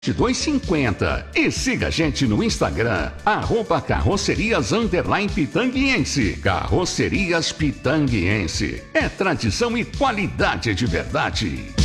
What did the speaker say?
2250 e siga a gente no Instagram, @carrocerias_pitanguiense. Carrocerias Pitanguiense. É tradição e qualidade de verdade.